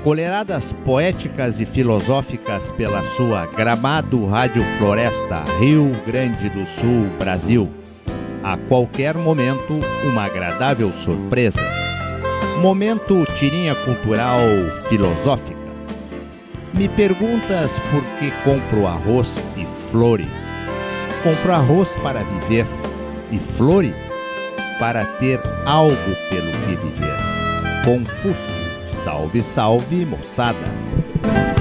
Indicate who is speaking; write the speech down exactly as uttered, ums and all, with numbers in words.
Speaker 1: colheradas poéticas e filosóficas pela sua Gramado Rádio Floresta, Rio Grande do Sul, Brasil. A qualquer momento, uma agradável surpresa. Momento tirinha cultural filosófica. Me perguntas por que compro arroz e flores. Compro arroz para viver e flores para ter algo pelo que viver. Confúcio, salve, salve, moçada!